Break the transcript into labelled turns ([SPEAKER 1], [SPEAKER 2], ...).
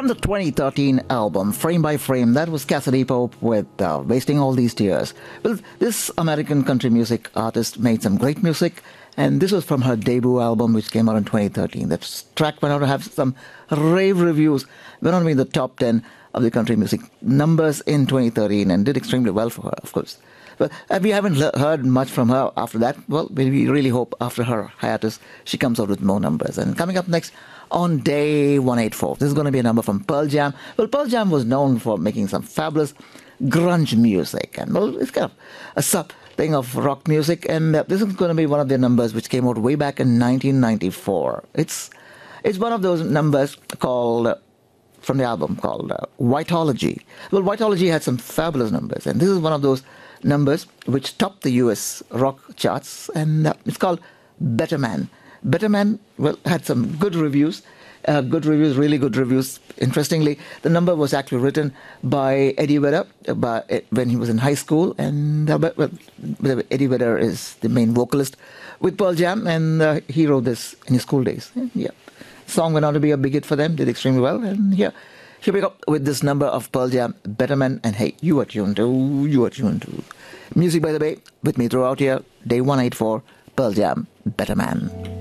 [SPEAKER 1] From the 2013 album, Frame by Frame, that was Cassidy Pope with Wasting All These Tears. Well, this American country music artist made some great music, and this was from her debut album, which came out in 2013. That track went on to have some rave reviews, went on to be in the top 10 of the country music numbers in 2013, and did extremely well for her, of course. But we haven't heard much from her after that. Well, we really hope after her hiatus, she comes out with more numbers. And coming up next, on day 184. This is going to be a number from Pearl Jam. Well, Pearl Jam was known for making some fabulous grunge music. And, well, it's kind of a sub thing of rock music. And this is going to be one of their numbers which came out way back in 1994. It's one of those numbers called, from the album, called Whiteology. Well, Whiteology had some fabulous numbers. And this is one of those numbers which topped the US rock charts. And it's called Better Man. Better Man, well, had some good reviews, really good reviews. Interestingly, the number was actually written by Eddie Vedder when he was in high school, and Eddie Vedder is the main vocalist with Pearl Jam, and he wrote this in his school days. Yeah, the song went on to be a big hit for them, did extremely well, and here we go with this number of Pearl Jam, Better Man, and hey, you are tuned to Music by the Bay, with me throughout here, day 184, Pearl Jam, Better Man.